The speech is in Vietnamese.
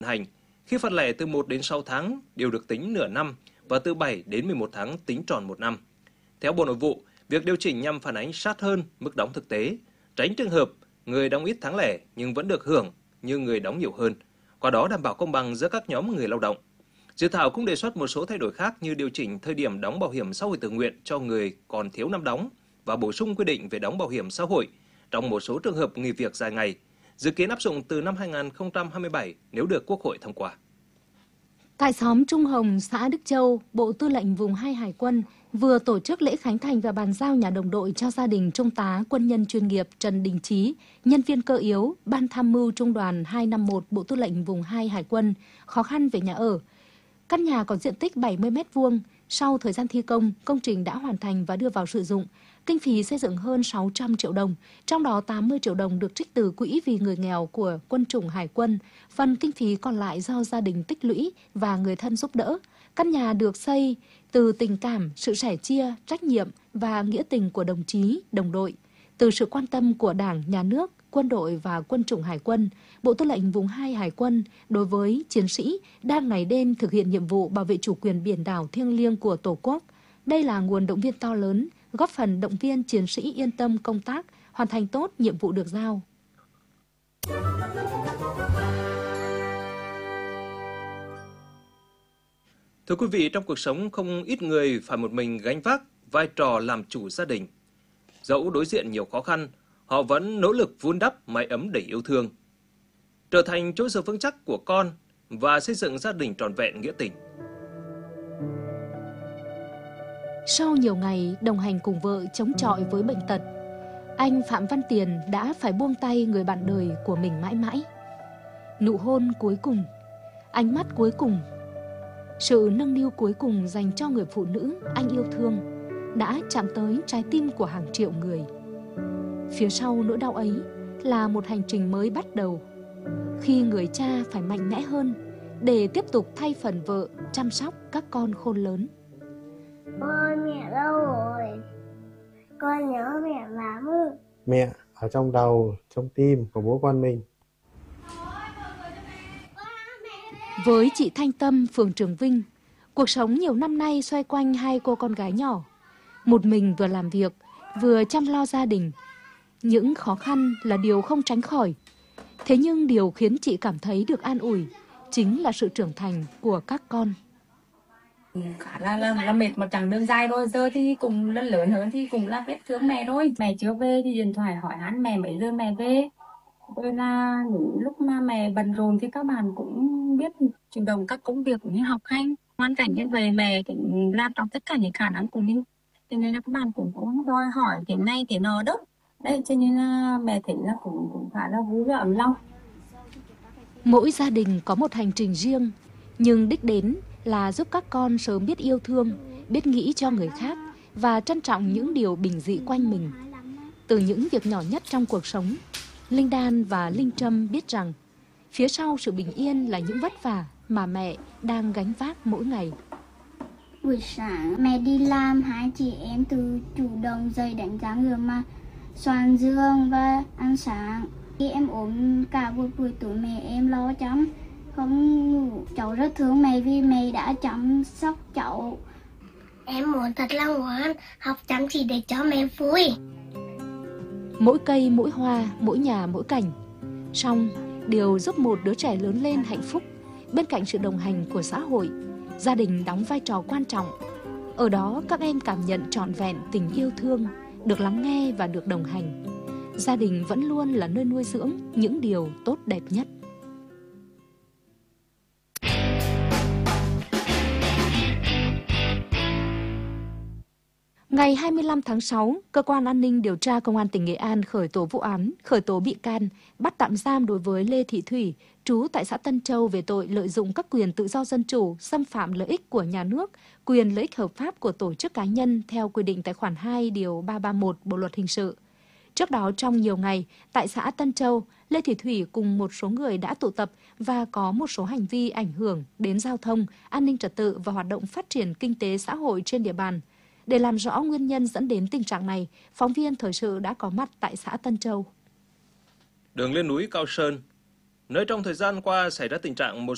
hành, khi phạt lẻ từ 1 đến 6 tháng đều được tính nửa năm và từ 7 đến 11 tháng tính tròn 1 năm. Theo Bộ Nội vụ, việc điều chỉnh nhằm phản ánh sát hơn mức đóng thực tế, tránh trường hợp người đóng ít tháng lẻ nhưng vẫn được hưởng như người đóng nhiều hơn, qua đó đảm bảo công bằng giữa các nhóm người lao động. Dự thảo cũng đề xuất một số thay đổi khác như điều chỉnh thời điểm đóng bảo hiểm xã hội tự nguyện cho người còn thiếu năm đóng và bổ sung quy định về đóng bảo hiểm xã hội trong một số trường hợp nghỉ việc dài ngày, dự kiến áp dụng từ năm 2027 nếu được Quốc hội thông qua. Tại xóm Trung Hồng, xã Đức Châu, Bộ Tư lệnh Vùng 2 Hải quân vừa tổ chức lễ khánh thành và bàn giao nhà đồng đội cho gia đình Trung tá quân nhân chuyên nghiệp Trần Đình Chí, nhân viên cơ yếu, Ban Tham mưu Trung đoàn 251 Bộ Tư lệnh Vùng 2 Hải quân, khó khăn về nhà ở. Căn nhà có diện tích 70 m², sau thời gian thi công, công trình đã hoàn thành và đưa vào sử dụng. Kinh phí xây dựng hơn 600 triệu đồng, trong đó 80 triệu đồng được trích từ Quỹ vì người nghèo của Quân chủng Hải quân. Phần kinh phí còn lại do gia đình tích lũy và người thân giúp đỡ. Căn nhà được xây từ tình cảm, sự sẻ chia, trách nhiệm và nghĩa tình của đồng chí, đồng đội. Từ sự quan tâm của Đảng, Nhà nước, quân đội và Quân chủng Hải quân, Bộ Tư lệnh Vùng 2 Hải quân đối với chiến sĩ đang ngày đêm thực hiện nhiệm vụ bảo vệ chủ quyền biển đảo thiêng liêng của Tổ quốc. Đây là nguồn động viên to lớn, góp phần động viên chiến sĩ yên tâm công tác, hoàn thành tốt nhiệm vụ được giao. Thưa quý vị, trong cuộc sống không ít người phải một mình gánh vác vai trò làm chủ gia đình. Dẫu đối diện nhiều khó khăn, họ vẫn nỗ lực vun đắp mái ấm đầy yêu thương, trở thành chỗ dựa vững chắc của con và xây dựng gia đình trọn vẹn nghĩa tình. Sau nhiều ngày đồng hành cùng vợ chống chọi với bệnh tật, anh Phạm Văn Tiền đã phải buông tay người bạn đời của mình mãi mãi. Nụ hôn cuối cùng, ánh mắt cuối cùng, sự nâng niu cuối cùng dành cho người phụ nữ anh yêu thương đã chạm tới trái tim của hàng triệu người. Phía sau nỗi đau ấy là một hành trình mới bắt đầu, khi người cha phải mạnh mẽ hơn để tiếp tục thay phần vợ chăm sóc các con khôn lớn. Ôi, mẹ đâu rồi? Con nhớ mẹ lắm. Mẹ ở trong đầu, trong tim của bố con mình. Với chị Thanh Tâm, phường Trường Vinh, cuộc sống nhiều năm nay xoay quanh hai cô con gái nhỏ. Một mình vừa làm việc, vừa chăm lo gia đình. Những khó khăn là điều không tránh khỏi. Thế nhưng điều khiến chị cảm thấy được an ủi chính là sự trưởng thành của các con. Khá là mệt một chặng đường dài rồi, giờ thì cũng lớn lớn hơn thì cũng là vết thương mẹ thôi. Mẹ chưa về thì điện thoại hỏi hắn mẹ mấy giờ mẹ về. Rồi là những lúc mà mẹ bận rộn thì các bạn cũng biết chủ động các công việc như học hành. Hoàn cảnh như vậy mẹ cũng làm trong tất cả những khả năng của mình. Cho nên là các bạn cũng có đòi hỏi thế này thế nọ đó. Đấy, cho nên là mẹ thấy là cũng khá là vui và ấm lòng. Mỗi gia đình có một hành trình riêng, nhưng đích đến là giúp các con sớm biết yêu thương, biết nghĩ cho người khác và trân trọng những điều bình dị quanh mình. Từ những việc nhỏ nhất trong cuộc sống, Linh Đan và Linh Trâm biết rằng phía sau sự bình yên là những vất vả mà mẹ đang gánh vác mỗi ngày. Buổi sáng mẹ đi làm, hai chị em từ chủ động dậy đánh răng rửa mặt, xoàn giường và ăn sáng. Khi em ốm cả buổi tối mẹ em lo chăm, không ngủ. Cháu rất thương mẹ vì mẹ đã chăm sóc cháu. Em muốn thật là ngoan, học chăm chỉ để cho mẹ vui. Mỗi cây, mỗi hoa, mỗi nhà, mỗi cảnh. Song điều giúp một đứa trẻ lớn lên hạnh phúc, bên cạnh sự đồng hành của xã hội, gia đình đóng vai trò quan trọng. Ở đó các em cảm nhận trọn vẹn tình yêu thương, được lắng nghe và được đồng hành. Gia đình vẫn luôn là nơi nuôi dưỡng những điều tốt đẹp nhất. Ngày 25 tháng 6, Cơ quan An ninh Điều tra Công an tỉnh Nghệ An khởi tố vụ án, khởi tố bị can, bắt tạm giam đối với Lê Thị Thủy, trú tại xã Tân Châu về tội lợi dụng các quyền tự do dân chủ, xâm phạm lợi ích của nhà nước, quyền lợi ích hợp pháp của tổ chức cá nhân theo quy định tại khoản 2 điều 331 Bộ luật hình sự. Trước đó trong nhiều ngày, tại xã Tân Châu, Lê Thị Thủy cùng một số người đã tụ tập và có một số hành vi ảnh hưởng đến giao thông, an ninh trật tự và hoạt động phát triển kinh tế xã hội trên địa bàn. Để làm rõ nguyên nhân dẫn đến tình trạng này, phóng viên thời sự đã có mặt tại xã Tân Châu. Đường lên núi Cao Sơn, nơi trong thời gian qua xảy ra tình trạng một